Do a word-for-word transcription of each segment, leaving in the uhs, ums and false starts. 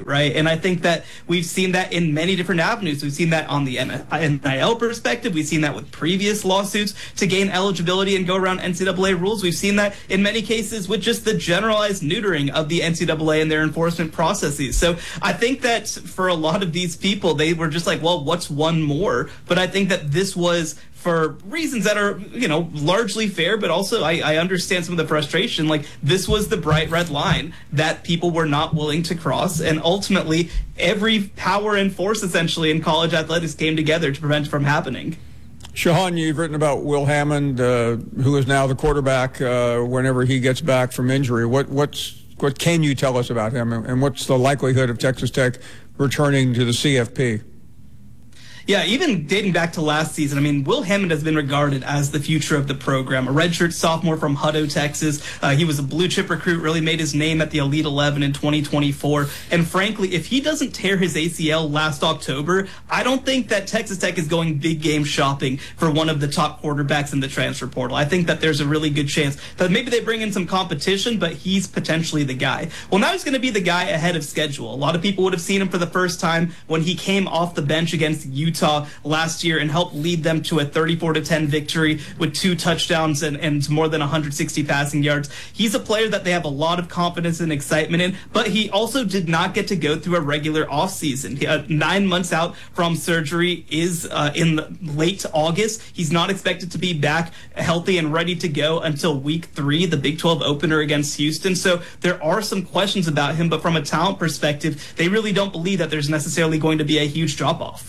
right? And I think that we've seen that in many different avenues. We've seen that on the N I L perspective. We've seen that with previous lawsuits to gain eligibility and go around N C double A rules. We've seen that in many cases with just the generalized neutering of the N C double A and their enforcement processes. So I think that for a lot of these people, they were just like, well, what's one more? But I think that this was, for reasons that are, you know, largely fair, but also I, I understand some of the frustration. Like, this was the bright red line that people were not willing to cross, and ultimately every power and force essentially in college athletics came together to prevent it from happening. Shahan, you've written about Will Hammond, uh, who is now the quarterback uh, whenever he gets back from injury. What what's what can you tell us about him, and what's the likelihood of Texas Tech returning to the C F P? Yeah, even dating back to last season, I mean, Will Hammond has been regarded as the future of the program. A redshirt sophomore from Hutto, Texas. Uh, he was a blue chip recruit, really made his name at the Elite eleven in twenty twenty-four. And frankly, if he doesn't tear his A C L last October, I don't think that Texas Tech is going big game shopping for one of the top quarterbacks in the transfer portal. I think that there's a really good chance that maybe they bring in some competition, but he's potentially the guy. Well, now he's going to be the guy ahead of schedule. A lot of people would have seen him for the first time when he came off the bench against Utah Utah last year and helped lead them to a thirty-four to ten victory with two touchdowns and, and more than one hundred sixty passing yards. He's a player that they have a lot of confidence and excitement in, but he also did not get to go through a regular offseason. He, uh, nine months out from surgery is uh, in the late August. He's not expected to be back healthy and ready to go until week three, the Big twelve opener against Houston. So there are some questions about him, but from a talent perspective, they really don't believe that there's necessarily going to be a huge drop-off.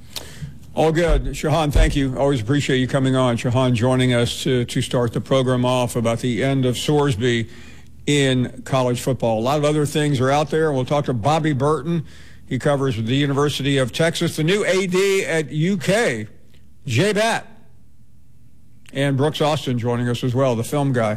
All good. Shahan, thank you. Always appreciate you coming on. Shahan joining us to, to start the program off about the end of Sorsby in college football. A lot of other things are out there. We'll talk to Bobby Burton. He covers the University of Texas, the new A D at U K, Jay Batt, and Brooks Austin joining us as well, the film guy.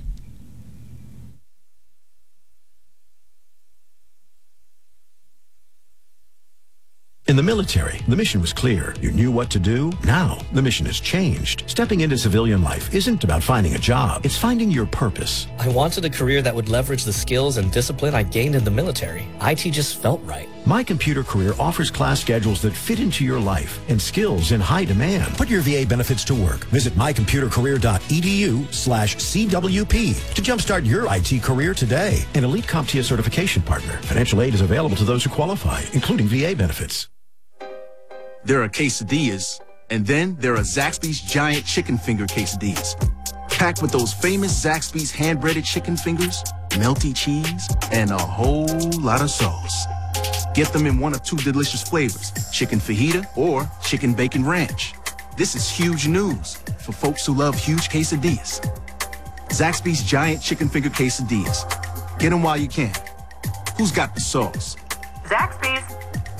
In the military, the mission was clear. You knew what to do. Now, the mission has changed. Stepping into civilian life isn't about finding a job. It's finding your purpose. I wanted a career that would leverage the skills and discipline I gained in the military. I T just felt right. My Computer Career offers class schedules that fit into your life and skills in high demand. Put your V A benefits to work. Visit mycomputercareer.edu slash CWP to jumpstart your I T career today. An Elite CompTIA certification partner. Financial aid is available to those who qualify, including V A benefits. There are quesadillas, and then there are Zaxby's giant chicken finger quesadillas. Packed with those famous Zaxby's hand-breaded chicken fingers, melty cheese, and a whole lot of sauce. Get them in one of two delicious flavors, chicken fajita or chicken bacon ranch. This is huge news for folks who love huge quesadillas. Zaxby's giant chicken finger quesadillas. Get them while you can. Who's got the sauce? Zaxby's.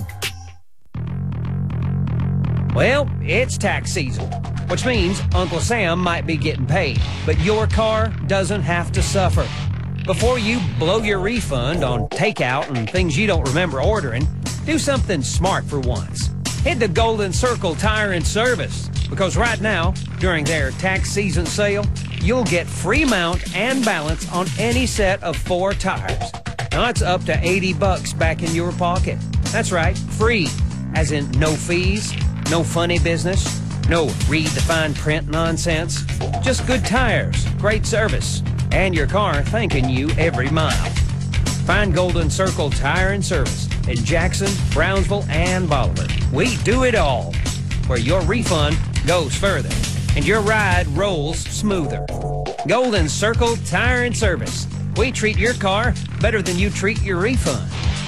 Well, it's tax season, which means Uncle Sam might be getting paid, but your car doesn't have to suffer. Before you blow your refund on takeout and things you don't remember ordering, do something smart for once. Head to Golden Circle Tire and Service, because right now, during their tax season sale, you'll get free mount and balance on any set of four tires. Now that's up to eighty bucks back in your pocket. That's right, free, as in no fees, no funny business, no read the fine print nonsense. Just good tires, great service, and your car thanking you every mile. Find Golden Circle Tire and Service in Jackson, Brownsville, and Bolivar. We do it all, where your refund goes further and your ride rolls smoother. Golden Circle Tire and Service. We treat your car better than you treat your refund.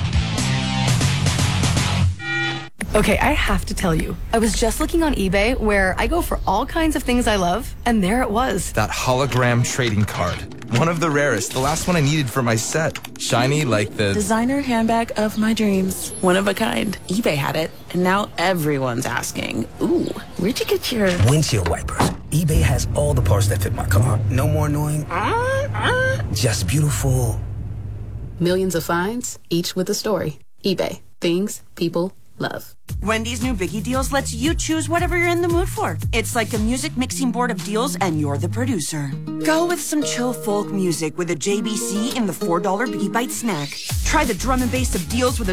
Okay, I have to tell you, I was just looking on eBay where I go for all kinds of things I love, and there it was. That hologram trading card. One of the rarest, the last one I needed for my set. Shiny like the... designer handbag of my dreams. One of a kind. eBay had it, and now everyone's asking, ooh, where'd you get your... windshield wipers. eBay has all the parts that fit my car. No more annoying... Uh, uh. Just beautiful. Millions of finds, each with a story. eBay. Things people love. Wendy's new Biggie Deals lets you choose whatever you're in the mood for. It's like a music mixing board of deals, and you're the producer. Go with some chill folk music with a J B C in the four dollar Biggie Bite snack. Try the drum and bass of deals with a